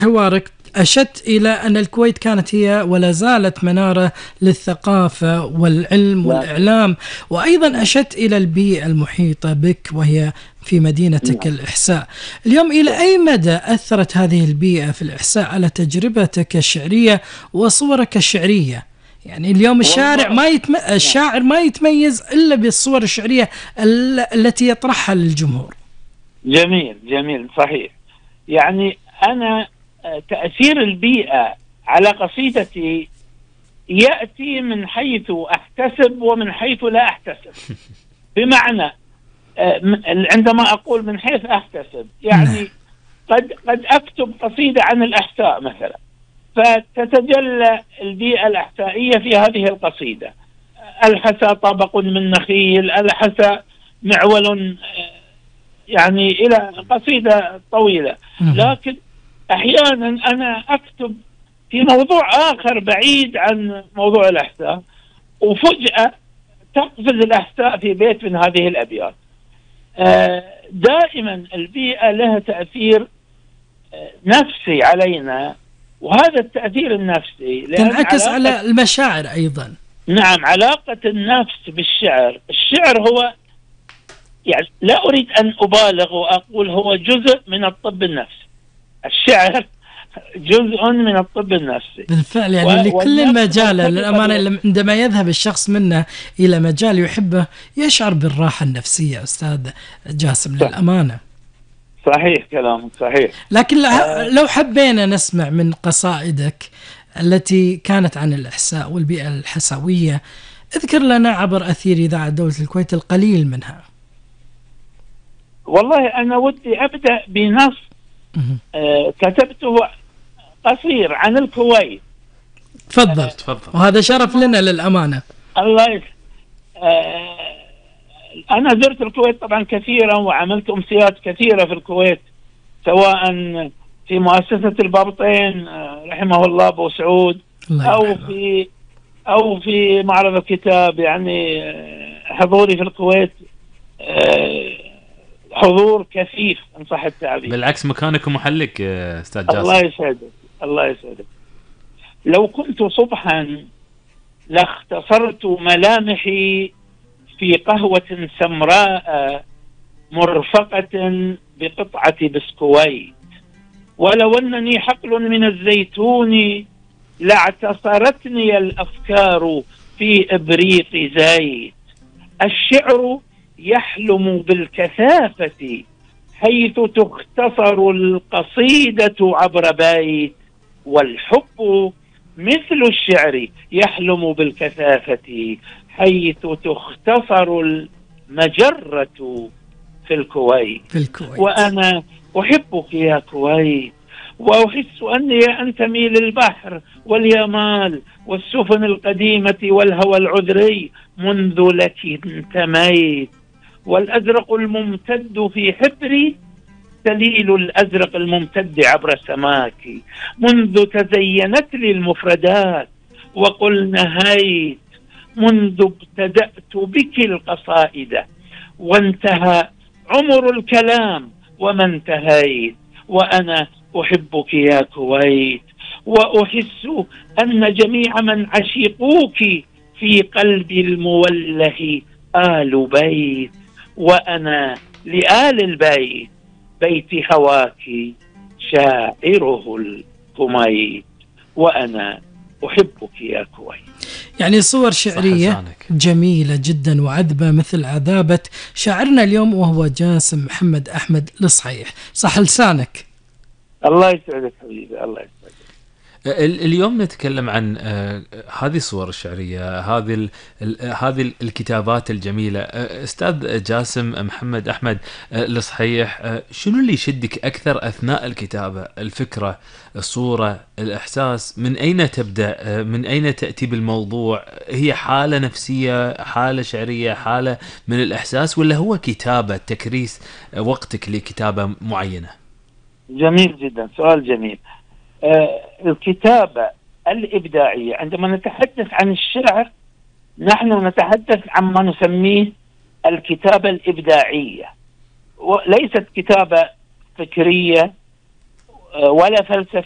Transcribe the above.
حوارك أشرت إلى أن الكويت كانت هي ولا زالت منارة للثقافة والعلم والإعلام، وأيضا أشرت إلى البيئة المحيطة بك وهي في مدينتك الإحساء. اليوم إلى أي مدى أثرت هذه البيئة في الإحساء على تجربتك الشعرية وصورك الشعرية؟ يعني اليوم الشاعر ما يتميز إلا بالصور الشعرية التي يطرحها للجمهور. جميل صحيح. يعني أنا تأثير البيئة على قصيدتي يأتي من حيث أحتسب ومن حيث لا أحتسب. بمعنى عندما أقول من حيث أحتسب يعني قد أكتب قصيدة عن الإحساء مثلا، فتتجلى البيئة الإحسائية في هذه القصيدة. الحسى طبق من نخيل، الحسى معول، يعني إلى قصيدة طويلة. لكن أحيانا أنا أكتب في موضوع آخر بعيد عن موضوع الإحساء، وفجأة تقفز الإحساء في بيت من هذه الأبيات. دائما البيئة لها تأثير نفسي علينا، وهذا التأثير النفسي تنعكس على المشاعر أيضا. نعم، علاقة النفس بالشعر. الشعر هو، يعني لا أريد أن أبالغ وأقول هو جزء من الطب النفسي. الشعر جزء من الطب النفسي بالفعل. يعني لكل المجال للأمانة، عندما يذهب الشخص منا إلى مجال يحبه يشعر بالراحة النفسية أستاذ جاسم للأمانة. صحيح كلامك صحيح. لكن لو حبينا نسمع من قصائدك التي كانت عن الإحساء والبيئة الحسوية، اذكر لنا عبر أثير إذاعة دولة الكويت القليل منها. والله أنا ودي أبدأ بنص كتبته قصير عن الكويت. تفضل. وهذا شرف لنا للأمانة. الله أنا زرت الكويت طبعا كثيرا، وعملت أمسيات كثيرة في الكويت، سواء في مؤسسة البابطين رحمه الله أبو سعود، أو في معرض الكتاب. يعني حضوري في الكويت حضور كثيف إن صح التعبير. بالعكس مكانك ومحلك أستاذ جاسم. الله يسعدك. لو كنت صبحا لاختصرت ملامحي في قهوة سمراء مرفقة بقطعة بسكويت، ولو أنني حقل من الزيتون لاعتصرتني الأفكار في إبريق زيت. الشعر يحلم بالكثافة حيث تختصر القصيدة عبر بيت، والحب مثل الشعر يحلم بالكثافة حيث تختصر المجرة في الكويت. وأنا أحبك يا كويت، وأحس أني أنتمي للبحر واليمال والسفن القديمة والهوى العذري منذ لك انتميت. والأزرق الممتد في حبري سليل الأزرق الممتد عبر سماكي، منذ تزينت لي المفردات وقل نهيت، منذ ابتدأت بك القصائد وانتهى عمر الكلام وما انتهيت. وأنا أحبك يا كويت، وأحس أن جميع من عشقوك في قلبي الموله آل بيت، وأنا لآل البيت بيت هواك شاعره الكميت، وأنا أحبك يا كويت. يعني صور شعرية جميلة جدا وعذبة مثل عذابة شاعرنا اليوم وهو جاسم محمد أحمد الصحيح. صح لسانك. الله يسعدك حبيبي، الله يسعدك. اليوم نتكلم عن هذه الصور الشعرية، هذه الكتابات الجميلة. أستاذ جاسم محمد أحمد الصحيح، شنو اللي يشدك أكثر أثناء الكتابة؟ الفكرة، الصورة، الإحساس؟ من أين تبدأ؟ من أين تأتي بالموضوع؟ هي حالة نفسية، حالة شعرية، حالة من الإحساس، ولا هو كتابة تكريس وقتك لكتابة معينة؟ جميل جدا، سؤال جميل. الكتابة الإبداعية، عندما نتحدث عن الشعر نحن نتحدث عما نسميه الكتابة الإبداعية، وليست كتابة فكرية ولا فلسفية